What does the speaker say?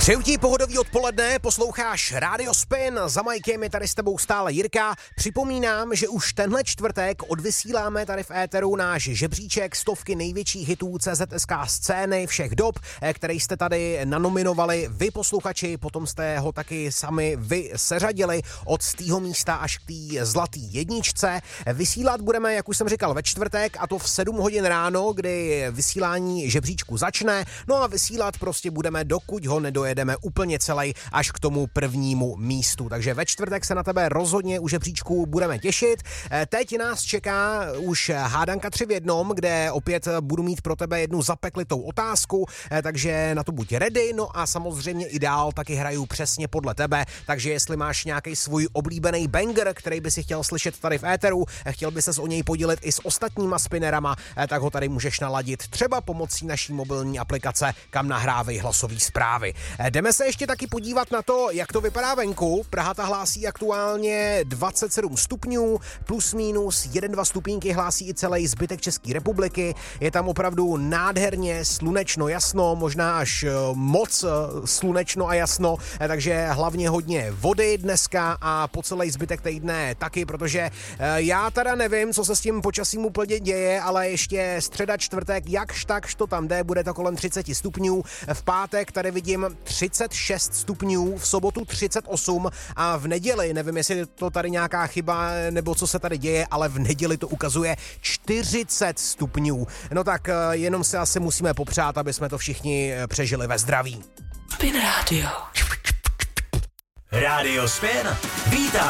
Přeju ti pohodový odpoledne, posloucháš Radio Spin, za Majkem je tady s tebou stále Jirka. Připomínám, že už tenhle čtvrtek odvysíláme tady v éteru náš žebříček stovky největších hitů CZSK scény všech dob, který jste tady nanominovali vy posluchači, potom jste ho taky sami vy seřadili od 100. místa až k té zlatý jedničce. Vysílat budeme, jak už jsem říkal, ve čtvrtek, a to v 7 hodin ráno, kdy vysílání žebříčku začne, no a vysílat prostě budeme, dokud ho nedojedeme úplně celý až k tomu prvnímu místu. Takže ve čtvrtek se na tebe rozhodně u žebříčku budeme těšit. Teď nás čeká už hádanka 3 v jednom, kde opět budu mít pro tebe jednu zapeklitou otázku, takže na to buď ready, no a samozřejmě i dál taky hraju přesně podle tebe, takže jestli máš nějaký svůj oblíbený banger, který by si chtěl slyšet tady v éteru, chtěl by ses o něj podělit i s ostatníma spinnerama, tak ho tady můžeš naladit třeba pomocí naší mobilní aplikace, kam nahrávají hlasové zprávy. Jdeme se ještě taky podívat na to, jak to vypadá venku. Praha ta hlásí aktuálně 27 stupňů, plus minus 1-2 stupínky hlásí i celý zbytek České republiky. Je tam opravdu nádherně slunečno jasno, možná až moc slunečno a jasno, takže hlavně hodně vody dneska a po celý zbytek týdne taky, protože já teda nevím, co se s tím počasím úplně děje, ale ještě středa, čtvrtek, jakž takž to tam jde, bude to kolem 30 stupňů. V pátek tady vidím 36 stupňů, v sobotu 38 a v neděli, nevím, jestli to tady nějaká chyba nebo co se tady děje, ale v neděli to ukazuje 40 stupňů. No tak jenom se asi musíme popřát, aby jsme to všichni přežili ve zdraví. Spin Radio. Radio Spin. Vítá